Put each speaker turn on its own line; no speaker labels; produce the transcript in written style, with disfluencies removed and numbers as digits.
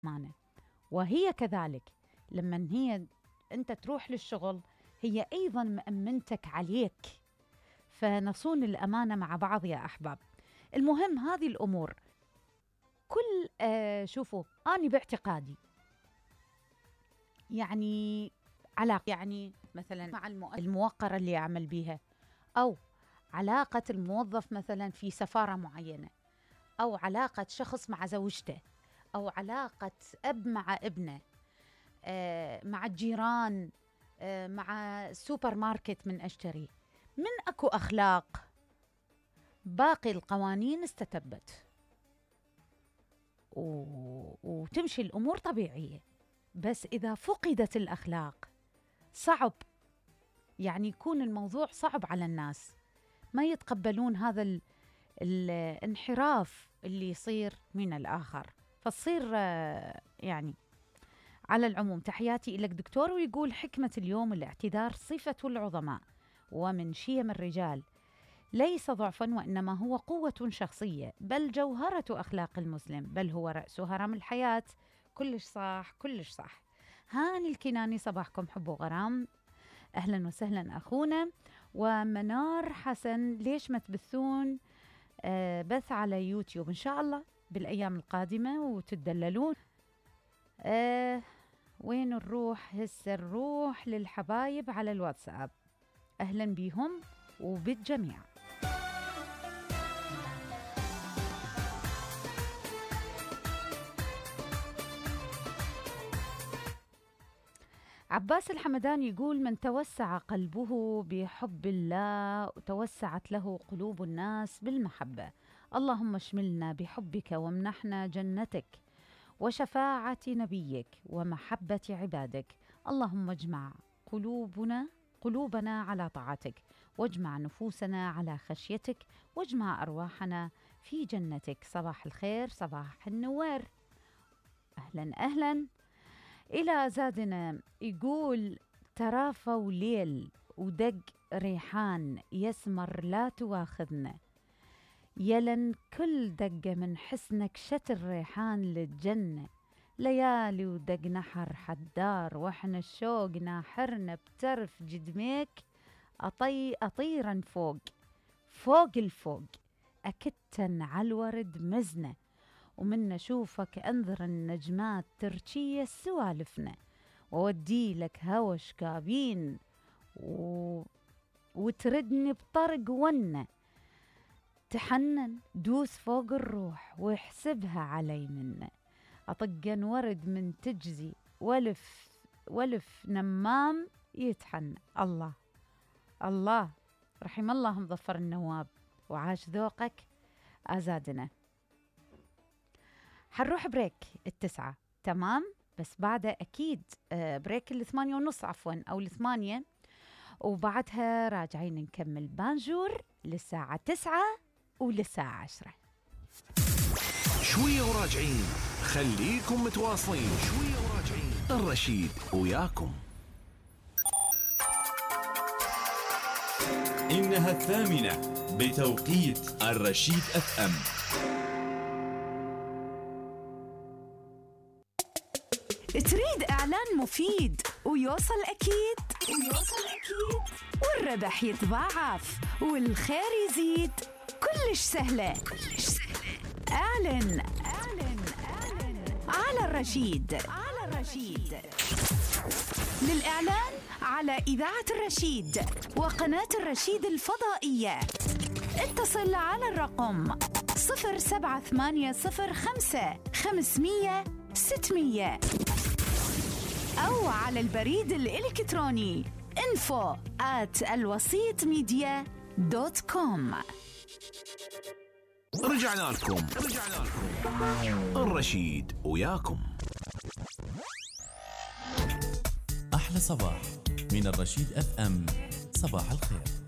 الأمانة. وهي كذلك لما أنت تروح للشغل هي أيضا مأمنتك عليك، فنصون الأمانة مع بعض يا أحباب. المهم هذه الأمور كل شوفوا أنا باعتقادي يعني علاقة، يعني مثلا مع الموقرة اللي أعمل بيها، أو علاقة الموظف مثلا في سفارة معينة، أو علاقة شخص مع زوجته، أو علاقة أب مع ابنه، مع الجيران، مع سوبر ماركت من أشتري، من أكو أخلاق باقي القوانين استتبت وتمشي الأمور طبيعية. بس إذا فقدت الأخلاق صعب، يعني يكون الموضوع صعب على الناس، ما يتقبلون هذا الانحراف اللي يصير من الآخر، فتصير يعني. على العموم تحياتي إليك دكتور. ويقول حكمة اليوم: الاعتذار صفة العظماء ومن شيم الرجال، ليس ضعفا وإنما هو قوة شخصية، بل جوهرة أخلاق المسلم، بل هو رأس هرم الحياة. كلش صح كلش صح. هاني الكناني، صباحكم حب وغرام، أهلا وسهلا أخونا. ومنار حسن: ليش ما تبثون بث على يوتيوب؟ إن شاء الله بالأيام القادمة وتدللون. وين نروح هسه؟ نروح للحبايب على الواتساب، أهلا بيهم وبالجميع. عباس الحمداني يقول: من توسع قلبه بحب الله توسعت له قلوب الناس بالمحبة. اللهم اشملنا بحبك وامنحنا جنتك وشفاعة نبيك ومحبة عبادك. اللهم اجمع قلوبنا على طاعتك، واجمع نفوسنا على خشيتك، واجمع أرواحنا في جنتك. صباح الخير، صباح النوار، أهلا أهلا. إلى زادنا يقول: ترافوا ليل ودق ريحان يسمر لا تواخذنا، يلن كل دقة من حسنك شتر ريحان للجنة، ليالي ودق نحر حدار واحنا الشوق ناحرنا بترف جدميك، أطيرا فوق الفوق أكتن عالورد مزنة، ومن نشوفك أنظر النجمات ترشية سوالفنا، وودي لك هوا شكابين وتردني بطرق ونة، تحنن دوس فوق الروح واحسبها علي منه، أطقن ورد من تجزي ولف نمام يتحنى. الله الله، رحم الله مظفر النواب وعاش ذوقك أزادنا. حنروح بريك 9 تمام، بس بعدها أكيد بريك 8:30 عفوا أو 8، وبعدها راجعين نكمل بانجور للساعة 9 وللساعة 10.
شوية وراجعين، خليكم متواصلين. شوية وراجعين، الرشيد وياكم.
إنها 8 بتوقيت الرشيد FM.
تريد إعلان مفيد ويوصل أكيد والربح يتضاعف والخير يزيد، كلش سهلة. اعلن على الرشيد. للإعلان على إذاعة الرشيد وقناة الرشيد الفضائية اتصل على الرقم 07805 أو على البريد الإلكتروني info@alwasitmedia.com.
رجعنا لكم الرشيد وياكم.
أحلى صباح من الرشيد FM. صباح الخير.